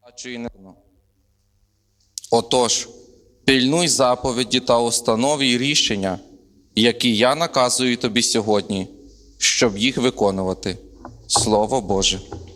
Отож, пильнуй заповіді та установи й рішення, які я наказую тобі сьогодні, щоб їх виконувати. Слово Боже.